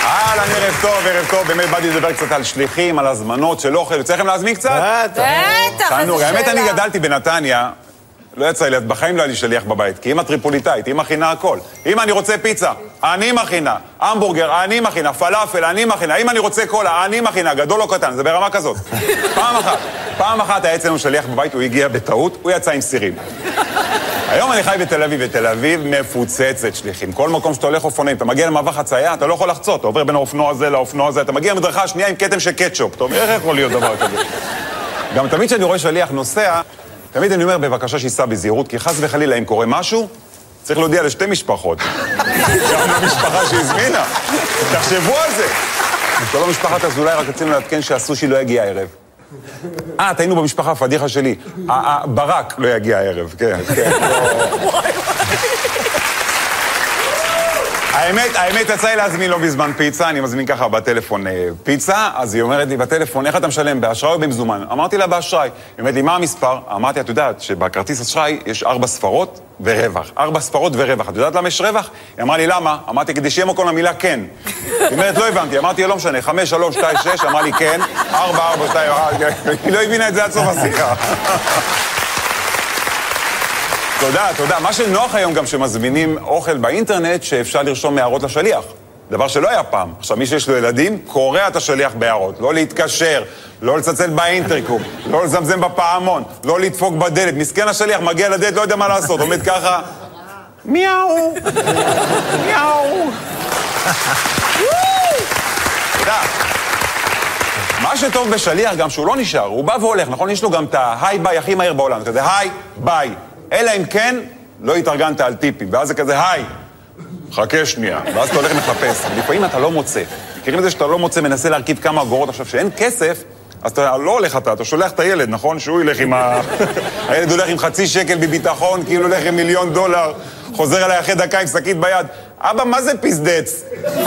ערב טוב, באמת באתי לדבר קצת על שליחים, על הזמנות של אוכל, צריכים להזמין קצת? בטח, איזה שאלה. האמת, אני גדלתי בנתניה, לא יצא לי, בחיים לא היה לי שליח בבית, כי אמא טריפוליטאית, היא מכינה הכל. אם אני רוצה פיצה, אני מכינה, המבורגר, אני מכינה, פלאפל, אני מכינה, אם אני רוצה קולה, אני מכינה, גדול או קטן, זה ברמה כזאת. פעם אחת היה אצלנו שליח בבית, הוא הגיע בטעות, הוא יצא עם סירים. היום אני חי בתל אביב, ותל אביב מפוצצת שליחים. כל מקום שאתה הולך אופנועים, אתה מגיע למעבר חצייה, אתה לא יכול לחצות, אתה עובר בין האופנוע הזה לאופנוע הזה, אתה מגיע למדרכה השנייה עם כתם של קטשופ. טוב, איך יכול להיות דבר כזה? גם תמיד כשאני רואה שליח נוסע, תמיד אני אומר בבקשה שיסע בזהירות, כי חס וחלילה אם קורה משהו, צריך להודיע לשתי משפחות. גם למשפחה שהזמינה. תחשבו על זה. שלום משפחת אזולאי, רק רצינו לעדכן שהסושי לא יגיע הערב. תהיינו במשפחה, פדיחה שלי. ברק לא יגיע הערב, כן. האמת יצא לי להזמין לא בזמן פיצה, אני מזמין ככה בטלפון פיצה, אז היא אומרת לי בטלפון, איך אתה משלם, באשראי או במזומן? אמרתי לה באשראי. היא אומרת לי, מה המספר? אמרתי, את יודעת שבכרטיס אשראי יש 4 ספרות ורווח. 4 ספרות ורווח. את יודעת למה יש רווח? היא אמרה לי, למה? אמרתי, כדי שיהיה מקום למילה כן. היא אומרת, לא הבנתי. אמרתי, לא משנה, 5, 3, 2, 6, אמרה לי כן, 4, 4, 2, היא לא הבינה את זה עד סוף השיחה. תודה. מה שנוח היום גם שמזמינים אוכל באינטרנט שאפשר לרשום הערות לשליח. דבר שלא היה פעם. עכשיו, מי שיש לו ילדים, קורא את השליח בהערות. לא להתקשר, לא לצלצל באינטרקום, לא לזמזם בפעמון, לא לדפוק בדלת. מסכן השליח מגיע לדלת, לא יודע מה לעשות. עומד ככה, מיאו, מיאו. תודה. מה שטוב בשליח גם שהוא לא נשאר, הוא בא והולך, נכון? יש לו גם את ההיי ביי הכי מהיר בעולם. כזה היי ביי. אלא אם כן, לא התארגנת על טיפים, ואז זה כזה, היי, חכה שנייה, ואז אתה הולך מחפש. לפעמים אתה לא מוצא. מכירים את זה שאתה לא מוצא, מנסה להרכיב כמה אגורות עכשיו, שאין כסף, אז אתה לא הולך אתה שולח את הילד, נכון? שהוא ילך עם הילד הולך עם חצי שקל בביטחון, כאילו הולך עם $1,000,000, חוזר אליי אחרי דקה עם שקית ביד. אבא, מה זה פיסדץ?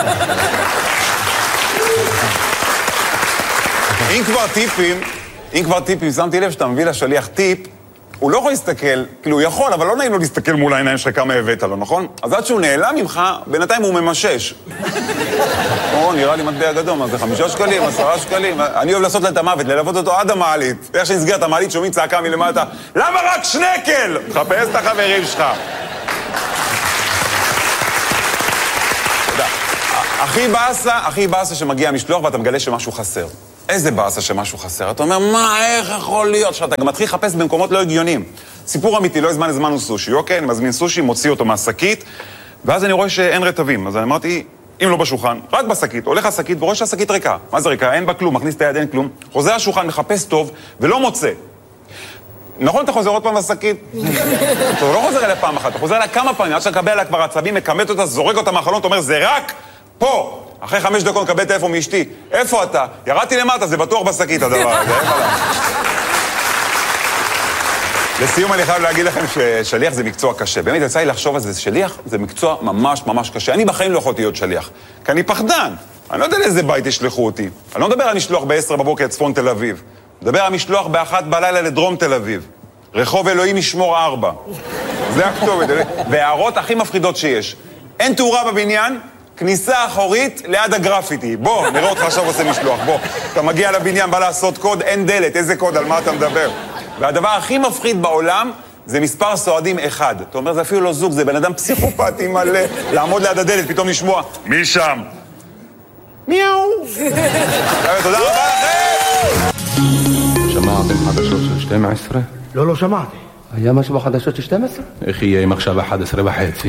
אם כבר טיפים, שמתי לב שאתה מביא לשליח טיפ, הוא לא יכול להסתכל, כאילו הוא יכול, אבל לא נעים לו להסתכל מול העיניים שלך כמה הבאת לו, נכון? אז עד שהוא נעלם ממך, בינתיים הוא ממשש. נראה לי מטבע גדול, מה זה 5 שקלים, 10 שקלים? אני אוהב לעשות להם את המוות, ללוות אותו עד המעלית. איך שנסגר את המעלית, שומעים צעקה מלמטה, למה רק שנקל? חפש את החברים שלך. תודה. הכי באסה שמגיע המשלוח ואתה מגלה שמשהו חסר. איזה באסה שמשהו חסר. אתה אומר, מה, איך יכול להיות? שאתה גם מתחיל לחפש במקומות לא הגיוניים. סיפור אמיתי, לא הזמנו סושי. אוקיי, אני מזמין סושי, מוציא אותו מהשקית, ואז אני רואה שאין רטבים. אז אני אמרתי, אם לא בשולחן, רק בשקית. הולך השקית ורואה שהשקית ריקה. מה זה ריקה? אין בה כלום, מכניס את היד, אין כלום. חוזר השולחן, מחפש טוב, ולא מוצא. נכון, אתה חוזר עוד פעם לשקית? אתה לא חוזר אליה פעם אחת, אתה חוזר אליה כמה פעמים, עד שקבל עליה כבר עצבים, מקמת אותה, זורק אותה מהחלון, אתה אומר, זה רק פה. אחרי 5 דקות מקבל טלפון מאשתי. איפה אתה? ירדתי למטה, זה בטוח בשקית הדבר הזה. לסיום אני חייב להגיד לכם ששליח זה מקצוע קשה. באמת יצא לי לחשוב על זה, שליח זה מקצוע ממש ממש קשה. אני בחיים לא יכולתי להיות שליח, כי אני פחדן. אני לא יודע לאיזה בית ישלחו אותי. אני לא מדבר על משלוח ב-10 בבוקר צפון תל אביב. אני מדבר על משלוח ב-1 בלילה לדרום תל אביב. רחוב אלוהים ישמור 4. זה הכתובת. והערות הכי מפחידות שיש. אין תאורה בבניין, כניסה אחורית ליד הגרפיטי. בוא, נראה אותך עכשיו עושה משלוח. בוא, אתה מגיע לבניין, בא לעשות קוד, אין דלת. איזה קוד? על מה אתה מדבר? והדבר הכי מפחיד בעולם זה מספר סועדים 1. אתה אומר, זה אפילו לא זוג, זה בן אדם פסיכופתי מלא. לעמוד ליד הדלת, פתאום לשמוע, מי שם? מיאו. תודה רבה לכם! שמעתם חדשות של 12? לא שמעתי. היה משהו בחדשות של 12? איך יהיה אם עכשיו 11:30?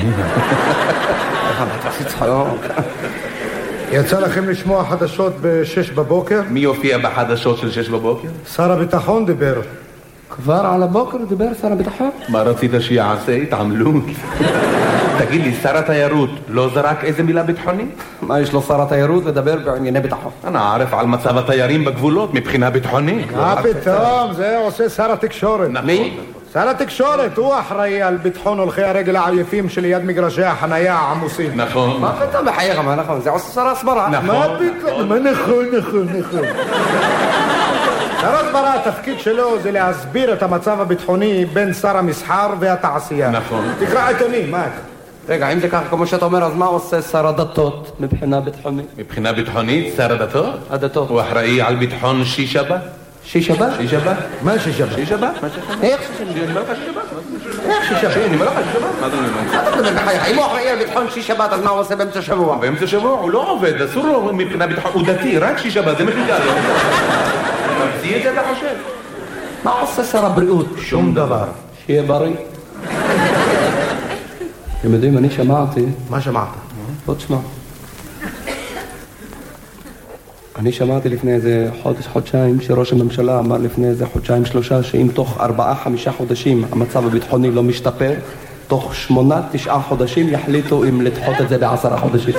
יצא לכם לשמוע חדשות ב-6 בבוקר? מי יופיע בחדשות של 6 בבוקר? שר הביטחון דיבר. כבר על הבוקר דיבר שר הביטחון? מה רצית שיעשה? התעמלות. תגיד לי, שר התיירות לא זרק איזה מילה ביטחונית? מה יש לו שר התיירות לדבר בענייני ביטחון? אני ערף על מצב התיירים בגבולות מבחינה ביטחונית. מה פתאום? זה עושה שר התקשורת. מי? שר התקשורת, הוא אחראי על ביטחון הולכי הרגל העייפים שליד מגרשי החנייה העמוסים. נכון. מה פתאום בחייך? מה נכון? זה עושה שר הסברה. נכון. מה פתאום? מה נכון. שר הסברה, התפקיד שלו זה להסביר את המצב הביטחוני בין שר המסחר והתעשייה. נכון. תקרא עיתונים, מה? רגע, אם זה ככה כמו שאתה אומר, אז מה עושה שר הדתות מבחינה ביטחונית? מבחינה ביטחונית, שר הדתות? הדתות. הוא אחראי על ביטחון שישבת? שישבת? שישבת? מה שישבת? שישבת? איך שישבת? אני אומר לך שישבת? איך שישבת? אני אומר לך שישבת? מה אתה אומר? אם הוא אחראי על ביטחון שישבת, אז מה הוא עושה באמצע שבוע? באמצע שבוע הוא לא עובד, אסור לו מבחינה ביטחון, הוא דתי, רק שישבת, זה מחליטה לו. ממציא את זה אתה חושב? מה עושה שר הבריאות? שום דבר. שיהיה בריא. אתם יודעים, אני שמעתי... מה שמעת? בוא תשמע. אני שמעתי לפני איזה חודשיים שראש הממשלה אמר לפני איזה חודשיים שלושה שאם תוך 4-5 חודשים המצב הביטחוני לא משתפר, תוך 8-9 חודשים יחליטו אם לדחות את זה ב10 חודשים.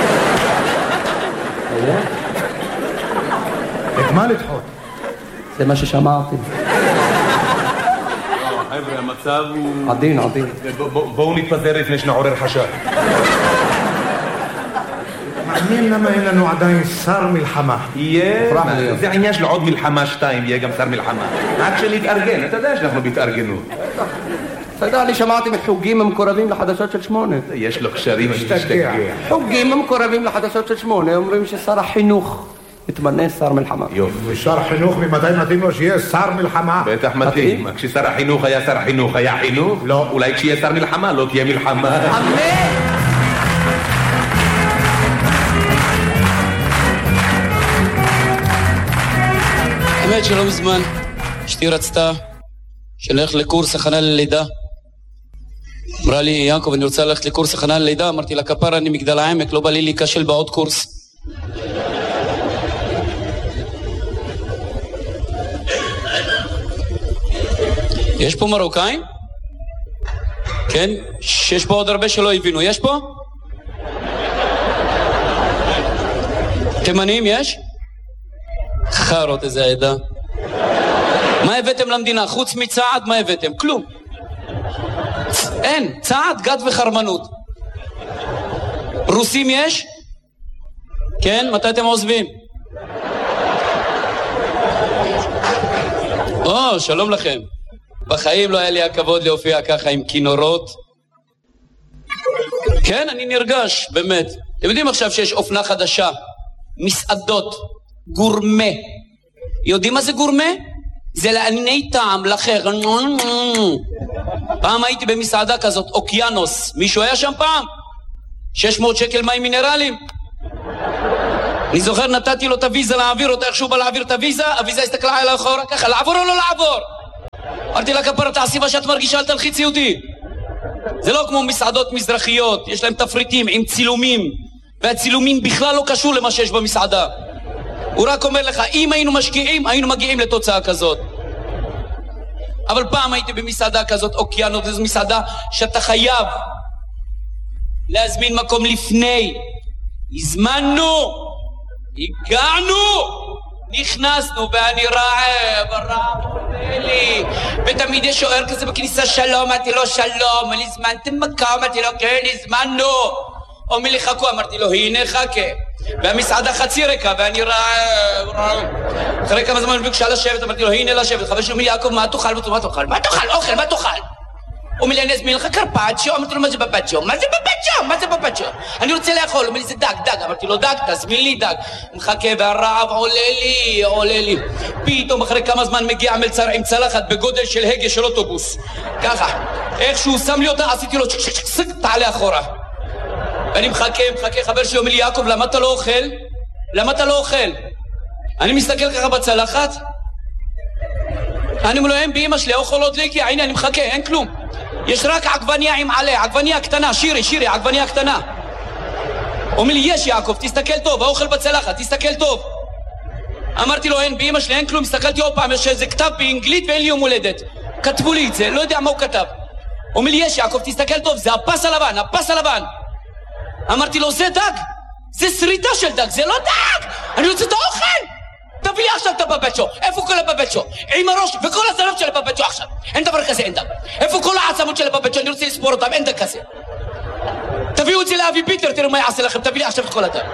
את מה לדחות? זה מה ששמעתי. חבר'ה, המצב הוא... עדין. בואו נתפזר לפני שנעורר חשד. מעניין למה אין לנו עדיין שר מלחמה. זה העניין של עוד מלחמה 2, יהיה גם שר מלחמה. רק שנתארגן, אתה יודע שאנחנו בהתארגנות. אתה יודע, אני שמעתי מחוגים המקורבים לחדשות של 8. יש לו קשרים, אני משתגע. חוגים המקורבים לחדשות של 8 אומרים ששר החינוך יתמנה שר מלחמה. ושר החינוך ממתי מתאים לו שיהיה שר מלחמה? בטח מתאים. כששר החינוך היה שר החינוך, היה חינוך? לא. אולי כשיהיה שר מלחמה, לא תהיה מלחמה. אמן! האמת שלא מזמן אשתי רצתה שנלך לקורס הכנה ללידה. אמרה לי, יעקב, אני רוצה ללכת לקורס הכנה ללידה. אמרתי לה, כפרה, אני מגדל העמק, לא בא לי להיכשל בעוד קורס. יש פה מרוקאים? כן? שיש פה עוד הרבה שלא הבינו. יש פה? תימנים יש? חרות איזה עדה. מה הבאתם למדינה? חוץ מצעד מה הבאתם? כלום. אין, צעד, גד וחרמנות. רוסים יש? כן? מתי אתם עוזבים? שלום לכם. בחיים לא היה לי הכבוד להופיע ככה עם כינורות. כן, אני נרגש, באמת. אתם יודעים עכשיו שיש אופנה חדשה, מסעדות, גורמה. יודעים מה זה גורמה? זה לענייני טעם, לחר. פעם הייתי במסעדה כזאת, אוקיינוס. מישהו היה שם פעם? 600 שקל מים מינרלים. אני זוכר, נתתי לו את הוויזה להעביר אותה, איך שהוא בא להעביר את הוויזה, הוויזה הסתכלה עליי אחורה, ככה, לעבור או לא לעבור? אמרתי לה, כפרה, תעשי מה שאת מרגישה, אל תלחיץ יהודי. זה לא כמו מסעדות מזרחיות, יש להם תפריטים עם צילומים, והצילומים בכלל לא קשור למה שיש במסעדה. הוא רק אומר לך, אם היינו משקיעים, היינו מגיעים לתוצאה כזאת. אבל פעם הייתי במסעדה כזאת, אוקיינוס, זו מסעדה שאתה חייב להזמין מקום לפני. הזמנו, הגענו, נכנסנו, ואני רעב עולה לי, ותמיד יש שוער כזה בכניסה, שלום, אמרתי לו שלום, הזמנתם מקום, אמרתי לו כן, הזמנו. אומר לי חכו, אמרתי לו הנה חכה, והמסעדה חצי ריקה, ואני רעב. אחרי כמה זמן ביקשה לשבת, אמרתי לו הנה לשבת. חבר שאומר לי, יעקב, מה תאכל? מה תאכל? מה תאכל? אוכל, מה תאכל? אומר לי, אני אזמין לך קרפצ'ו. אמרתי לו, מה זה פפצ'ו? מה זה פפצ'ו? מה זה פפצ'ו? אני רוצה לאכול. אומר לי, זה דג, דג. אמרתי לו, דג, תזמין לי דג. מחכה, והרעב עולה לי. פתאום אחרי כמה זמן מגיע מלצר עם צלחת בגודל של הגה של אוטובוס. ככה. איך שהוא שם לי אותה, עשיתי לו צ'ק, תעלה אחורה. ואני מחכה, חבר שלי אומר לי, יעקב, למה אתה לא אוכל? למה אתה לא אוכל? אני מסתכל ככה בצלחת, אני אומר לו, הם באמא שלי, האוכל עוד להגיע, הנה אני מחכה, אין כלום. יש רק עגבניה עם עלה, עגבניה קטנה, שירי, עגבניה קטנה. אומר לי, יש יעקב, תסתכל טוב, האוכל בצלחת, תסתכל טוב. אמרתי לו, אין באמא שלי, אין כלום, הסתכלתי עוד פעם, יש איזה כתב באנגלית ואין לי יום הולדת. כתבו לי את זה, לא יודע מה הוא כתב. אומר לי, יש יעקב, תסתכל טוב, זה הפס הלבן. אמרתי לו, זה דג, זה שריטה של דג, זה לא דג, אני רוצה את האוכל. תביא לי עכשיו את הבבצ'ו, איפה כל הבבצ'ו? עם הראש וכל הזנב של הבבצ'ו עכשיו, אין דבר כזה, אין דג. איפה כל העצמות של הבבצ'ו, אני רוצה לספור אותם, אין דג כזה. תביאו את זה לאבי פיטר, תראו מה יעשה לכם, תביא לי עכשיו את כל הדג.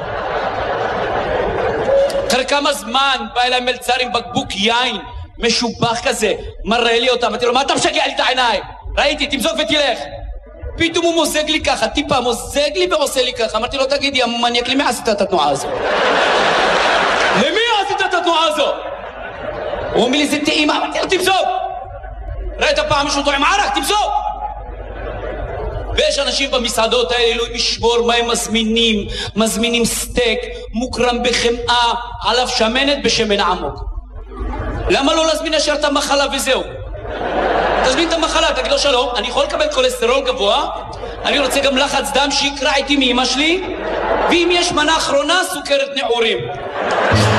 אחרי כמה זמן בא אליי מלצר עם בקבוק יין, משובח כזה, מראה לי אותם, אמרתי לו, מה אתה משגע לי את העיניים? ראיתי, תמזוג ותלך. פתאום הוא מוזג לי ככה, טיפה מוזג לי ועושה לי ככה. אמרתי לו, תגידי, המניאק, למי עשית את התנועה הזו? למי עשית את התנועה הזו? הוא אומר לי, זה טעימה. אמרתי לו, תמזוג. ראית פעם מישהו טועם ערק, תמזוג. ויש אנשים במסעדות האלה, אלוהים ישמור מה הם מזמינים. מזמינים סטייק, מוקרם בחמאה, עליו שמנת בשמן עמוק. למה לא להזמין ישר את המחלה וזהו? תזמין את המחלה, תגיד לו שלום, אני יכול לקבל כולסטרול גבוה, אני רוצה גם לחץ דם שיקרע איתי מאמא שלי, ואם יש מנה אחרונה, סוכרת נעורים.